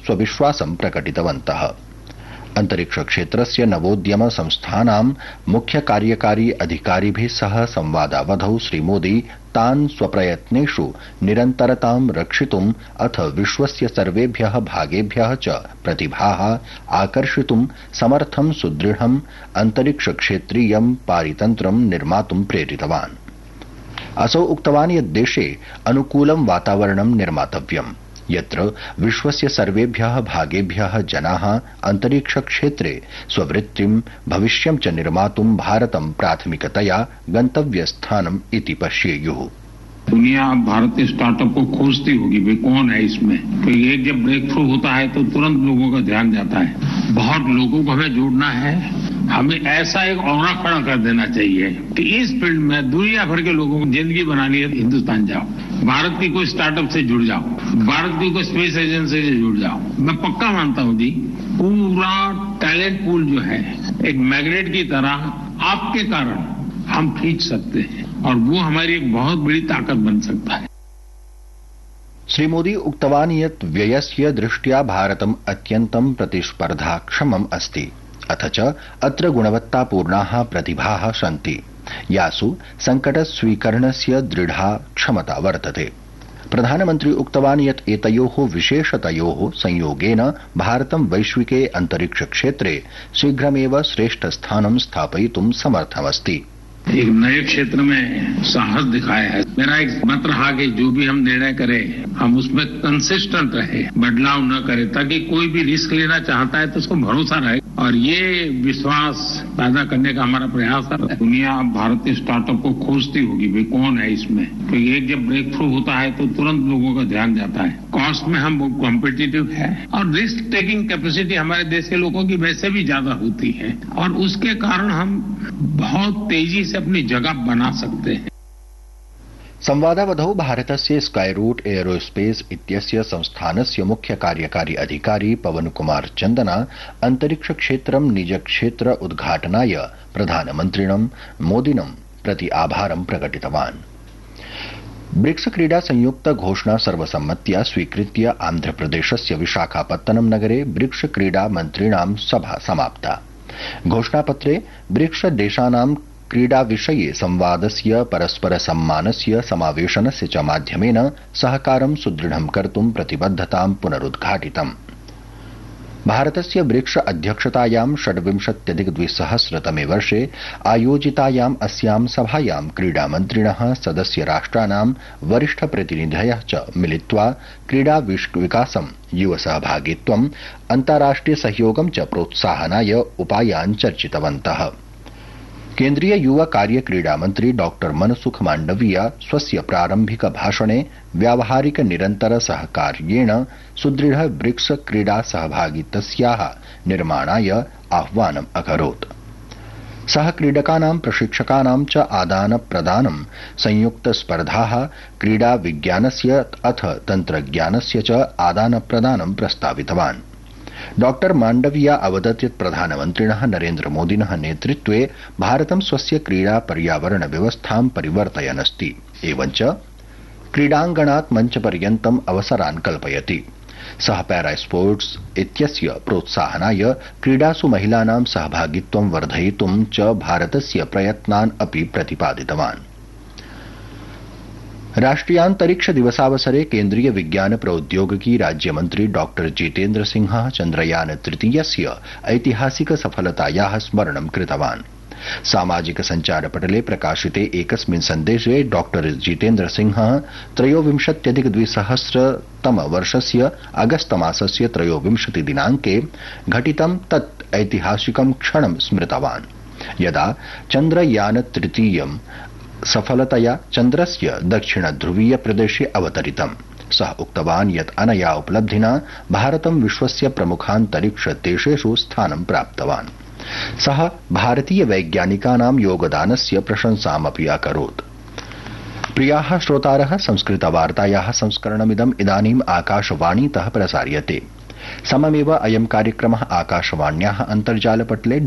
स्वविश्वासं प्रकटितवन्तः। अंतरिक्ष क्षेत्रस्य नवोद्यम संस्थानां मुख्य कार्यकारी अधिकारिभिः सह संवादावधौ श्री मोदी तान् स्वप्रयत्नेषु निरन्तरतां रक्षितुम् अथ विश्वस्य सर्वेभ्यः भागेभ्यः च प्रतिभाः आकर्षितुं समर्थं सुदृढम् अंतरिक्ष क्षेत्रीयं पारितन्त्रं निर्मातुं प्रेरितवान्। असौ उक्तवान् यत् देशे अनुकूलं वातावरणं निर्मातव्यम्, यत्र विश्वस्य सर्वेभ्यः भागेभ्यः जनाः अंतरिक्ष क्षेत्रे स्ववृत्तिं भविष्यं च निर्मातुं भारतं प्राथमिकतया गन्तव्यस्थानम् इति पश्येयुः। दुनिया भारतीय स्टार्टअप को खोजती होगी, वे कौन है इसमें, तो ये जब ब्रेक थ्रू होता है तो तुरंत लोगों का ध्यान जाता है। बहुत लोगों को हमें जोड़ना है, हमें ऐसा एक ऑरा खड़ा कर देना चाहिए कि इस फील्ड में दुनिया भर के लोगों को जिंदगी बनानी है, हिंदुस्तान जाओ, भारत की कोई स्टार्टअप से जुड़ जाओ, भारत की कोई स्पेस एजेंसी से जुड़ जाओ। मैं पक्का मानता हूं जी, पूरा टैलेंट पूल जो है एक मैग्नेट की तरह आपके कारण हम खींच सकते हैं और वो हमारी एक बहुत बड़ी ताकत बन सकता है। श्री मोदी उक्तवान् यत् व्ययस्य दृष्ट्या भारतम् अत्यन्तं प्रतिस्पर्धाक्षमम् अस्ति, अथ च अत्र गुणवत्तापूर्णाः प्रतिभाः सन्ति, यासु संकटस्वीकरणस्य दृढा क्षमता वर्तते। प्रधानमन्त्री उक्तवान् यत् एतयोः विशेषतयोः संयोगेन भारतं वैश्विके अंतरिक्ष क्षेत्रे शीघ्रमेव श्रेष्ठस्थानं स्थापयितुं समर्थमस्ति। एक नए क्षेत्र में साहस दिखाया है। मेरा एक मत रहा कि जो भी हम निर्णय करें हम उसमें कंसिस्टेंट रहे, बदलाव न करें, ताकि कोई भी रिस्क लेना चाहता है तो उसको भरोसा रहे, और ये विश्वास पैदा करने का हमारा प्रयास है। दुनिया भारतीय स्टार्टअप को खोजती होगी, वे कौन है इसमें, तो ये जब ब्रेक थ्रू होता है तो तुरंत लोगों का ध्यान जाता है। कॉस्ट में हम कॉम्पिटिटिव है और रिस्क टेकिंग कैपेसिटी हमारे देश के लोगों की वैसे भी ज्यादा होती है, और उसके कारण हम बहुत तेजी से अपनी जगह बना सकते हैं। संवादावधौ भारतस्य स्काईरूट एयरोस्पेस इत्यस्य संस्थानस्य मुख्य कार्यकारी अधिकारी पवन कुमार चन्दना अंतरिक्ष क्षेत्रं निजक्षेत्र उद्घाटनाय प्रधानमन्त्रिणं मोदिनं प्रति आभारं प्रकटितवान्। ब्रिक्स क्रीडा संयुक्त घोषणा सर्वसम्मत्या स्वीकृत्य आन्ध्रप्रदेशस्य विशाखापत्तनम नगरे ब्रिक्स क्रीडा मन्त्रिणां सभा समाप्ता। घोषणापत्रे ब्रिक्स देशानां क्रीडा विषये संवादस्य परस्पर सम्मानस्य समावेशनस्य च माध्यमेन सहकारं सुदृढं कर्तुं प्रतिबद्धतां पुनरुद्घाटितम्। भारतस्य ब्रिक्स अध्यक्षतायां 26-2000 वर्षे आयोजितायाम् अस्यां सभायां क्रीडामन्त्रिणः सदस्य राष्ट्राणां वरिष्ठप्रतिनिधयः च मिलित्वा क्रीडा विकासं, युवसहभागित्वं, अन्ताराष्ट्रिय सहयोगं च प्रोत्साहनाय उपायान् चर्चितवन्तः। केन्द्रीय युवा कार्य क्रीडा मन्त्री डॉक्टर मनसुख मांडविया स्वस्य प्रारंभिक भाषणे व्यावहारिक निरन्तर सहकार्येण सुदृढ ब्रिक्स क्रीडा सहभागितस्याः निर्माणाय आह्वानम् अकरोत्। सह क्रीडकानां प्रशिक्षकानां च आदान प्रदानं, संयुक्त स्पर्धाः, क्रीडा विज्ञानस्य अथ तन्त्रज्ञानस्य च आदान प्रदानं प्रस्तावितवान्। डॉक्टर मांडविया अवदत् यत् प्रधानमन्त्रिणः नरेन्द्र मोदिनः नेतृत्वे भारतं स्वस्य क्रीडा पर्यावरण व्यवस्थां परिवर्तयन् अस्ति, एवञ्च क्रीडाङ्गणात् मञ्चपर्यन्तम् अवसरान् कल्पयति। सः पैरा स्पोर्ट्स इत्यस्य प्रोत्साहनाय, क्रीडासु महिलानां सहभागित्वं वर्धयितुं च भारतस्य प्रयत्नान् अपि प्रतिपादितवान्। राष्ट्रियान्तरिक्ष दिवसावसरे केन्द्रीय विज्ञान प्रौद्योगिकी राज्यमन्त्री डॉक्टर जितेन्द्र सिंहः चन्द्रयान तृतीयस्य ऐतिहासिक सफलतायाः स्मरणं कृतवान्। सामाजिक सञ्चारपटले प्रकाशिते एकस्मिन् सन्देशे डॉक्टर जितेन्द्र सिंहः 23-2000 वर्षस्य अगस्त मासस्य 23 दिनाङ्के घटितं तत् ऐतिहासिकं क्षणं स्मृतवान्, यदा चन्द्रयान तृतीयं सफलतया चन्द्रस्य दक्षिणध्रुवीय प्रदेशे अवतरितम्। सः उक्तवान् यत् अनया उपलब्धिना भारतं विश्वस्य प्रमुखान्तरिक्ष देशेषु स्थानं प्राप्तवान्। सः भारतीय वैज्ञानिकानां योगदानस्य प्रशंसामपि अकरोत्। प्रियाः श्रोतारः, संस्कृतवार्तायाः संस्करणमिदम् इदानीम् आकाशवाणीतः प्रसार्यते। सममेव अयं कार्यक्रमः आकाशवाण्याः अन्तर्जालपटले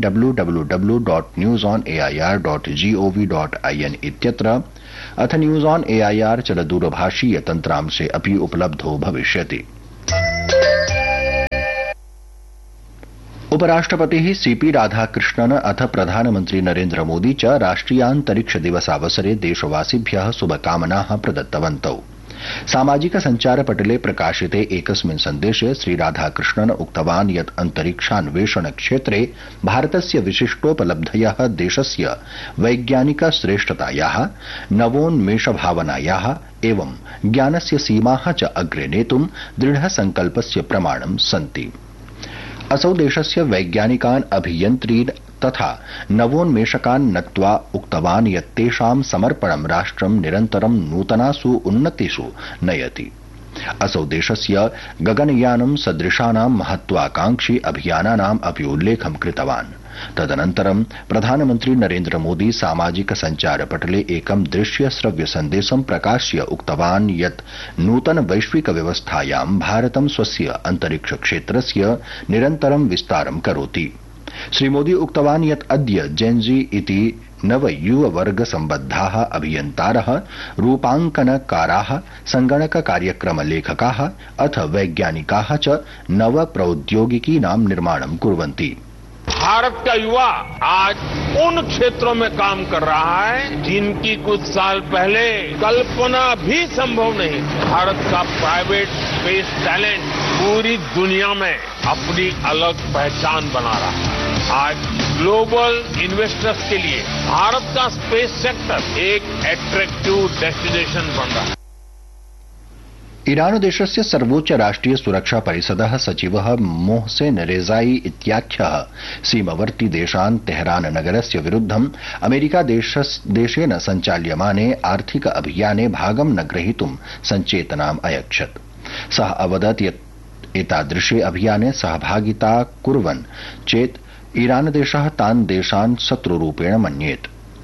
www.newsonair.gov.in इत्यत्र अथ न्यूज ऑन एआईआर चलदूरभाषीय तन्त्रांशे अपि उपलब्धो भविष्यति। उपराष्ट्रपतिः सीपी राधाकृष्णन् अथ प्रधानमन्त्री नरेन्द्र मोदी च राष्ट्रियान्तरिक्ष दिवसावसरे देशवासिभ्यः शुभकामनाः प्रदत्तवन्तौ। सामाजिक संचार पटले प्रकाशिते एकस्मिन् सन्देशे श्रीराधाकृष्णन् उक्तवान् यत् अन्तरिक्षान्वेषण क्षेत्रे भारतस्य विशिष्टोपलब्धयः देशस्य वैज्ञानिक श्रेष्ठतायाः नवोन्मेषभावनायाः एवं ज्ञानस्य सीमाः च अग्रे नेतुं दृढसंकल्पस्य प्रमाणं सन्ति। असौ देशस्य वैज्ञानिकान् अभियन्त्रीन् तथा नवोन्मेषकान् नत्वा उक्तवान् यत् तेषां समर्पणं राष्ट्रं निरन्तरं नूतनासु उन्नतिषु नयति। असौ देशस्य गगनयानं सदृशानां महत्वाकांक्षी अभियानानाम् अपि उल्लेखं कृतवान्। तदनन्तरं प्रधानमन्त्री नरेन्द्र मोदी सामाजिक संचार पटले एकं दृश्य श्रव्य सन्देशं प्रकाश्य उक्तवान् यत् नूतन वैश्विक व्यवस्थायां भारतं स्वस्य अन्तरिक्ष क्षेत्रस्य निरन्तरं विस्तारं करोति। श्रीमोदी उक्तवान् यत् अद्य जेन्जी इति नवयुववर्ग सम्बद्धाः अभियन्तारः रूपाङ्कनकाराः संगणक कार्यक्रम लेखकाः अथ वैज्ञानिकाः च नव प्रौद्योगिकीनां निर्माणं कुर्वन्ति। भारत का युवा आज उन क्षेत्रों में काम कर रहा है जिनकी कुछ साल पहले कल्पना भी संभव नहीं। भारत का प्राइवेट स्पेस टैलेंट पूरी दुनिया में अपनी अलग पहचान बना रहा है। आज ग्लोबल इन्वेस्टर्स के लिए भारत का स्पेस सेक्टर एक अट्रैक्टिव डेस्टिनेशन बन रहा है। ईरान देशस्य सर्वोच्च राष्ट्रिय सुरक्षा परिषदः सचिवः मोहसेन रेजाई इत्याख्यः सीमवर्ती देशान् तेहरान नगरस्य विरुद्धं अमेरिका देशेन सञ्चाल्यमाने आर्थिक अभियाने भागं न ग्रहीतुं सञ्चेतनाम् अयच्छत्। सः अवदत् यत् एतादृशे अभियाने सहभागिता कुर्वन् चेत् ईरान देशः तान् देशान् शत्रुरूपेण मन्येत्।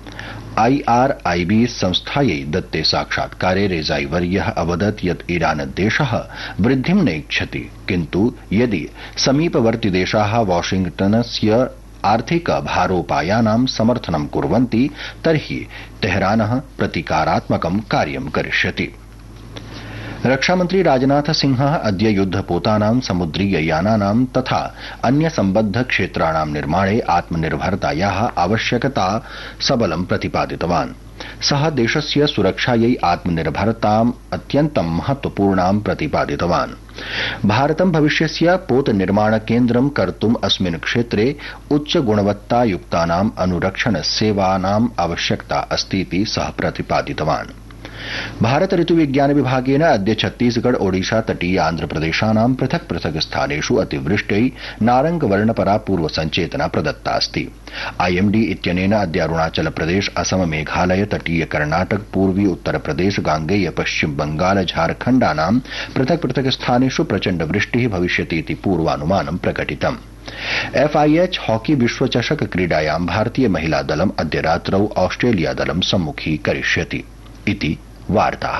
IRIB संस्थायै दत्ते साक्षात्कारे रेजाई वर्यः अवदत् यत् ईरान देशः वृद्धिं नैच्छति, किन्तु यदि समीपवर्ति देशाः वाशिंग्टनस्य आर्थिक भारोपायानां समर्थनं कुर्वन्ति तर्हि तेहरानः प्रतीकारात्मकं कार्यं करिष्यति। रक्षामन्त्री राजनाथ सिंहः अद्य युद्धपोतानां समुद्रीययानानां तथा अन्य सम्बद्ध क्षेत्राणां निर्माणे आत्मनिर्भरतायाः आवश्यकता सबलं प्रतिपादितवान्। सः देशस्य सुरक्षायै आत्मनिर्भरताम् अत्यन्तं महत्वपूर्णां प्रतिपादितवान्। भारतं भविष्यस्य पोत निर्माण केन्द्रं कर्तुम् अस्मिन् क्षेत्रे उच्च गुणवत्तायुक्तानाम् अनुरक्षण सेवानाम् आवश्यकता अस्तीति सः प्रतिपादितवान्। भारत ऋतुविज्ञान विभागेन अद्य छत्तीसगढ़ ओडिशा तटीय आन्ध्रप्रदेशानां पृथक् पृथक् स्थानेषु अतिवृष्ट्यै नारंगवर्णपरा पूर्व सञ्चेतना प्रदत्ता अस्ति। IMD इत्यनेन अद्य अरुणाचल प्रदेश असम मेघालय तटीय कर्णाटक पूर्वी उत्तर प्रदेश गांगेय पश्चिम बंगाल झारखण्डानां पृथक् पृथक् स्थानेषु प्रचण्ड वृष्टिः भविष्यति इति पूर्वानुमानं प्रकटितम्। FIH हॉकी विश्वचषक क्रीडायां भारतीय महिला दलम् अद्य रात्रौ ऑस्ट्रेलिया दलं सम्मुखीकरिष्यति इति वार्ताः।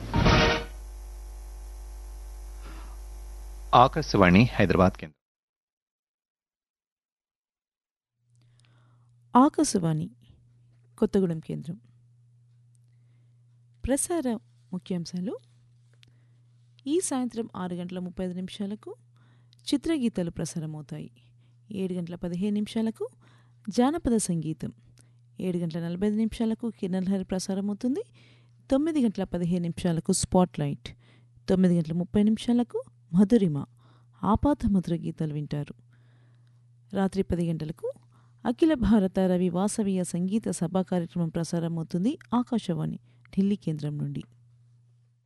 ఆకాశవాణి హైదరాబాద్ కేంద్రం. ఆకాశవాణి కొత్తగూడెం కేంద్రం. ప్రసార ముఖ్యాంశాలు. ఈ సాయంత్రం 6:35 చిత్రగీతాలు ప్రసారమవుతాయి. 7:15 జానపద సంగీతం, 7:45 కిన్నెరహరి ప్రసారమవుతుంది. 9:15 స్పాట్ లైట్, 9:30 మధురిమ ఆపాత మధుర గీతాలు వింటారు. రాత్రి 10 గంటలకు అఖిల భారత రవి వాసవీయ సంగీత సభా కార్యక్రమం ప్రసారమవుతుంది ఆకాశవాణి ఢిల్లీ కేంద్రం నుండి.